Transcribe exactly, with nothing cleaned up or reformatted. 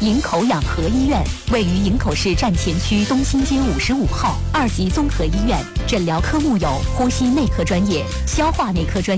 营口养和医院位于营口市站前区东兴街五十五号，二级综合医院，诊疗科目有呼吸内科专业、消化内科专业。